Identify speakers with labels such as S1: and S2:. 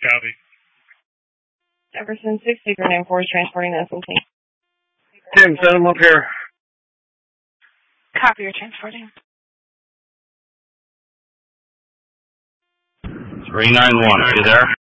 S1: Copy.
S2: Jefferson 6, Secret Name 4 is transporting the SLT.
S3: Tim, send him up here.
S2: Copy, you're transporting.
S4: 391, are you there?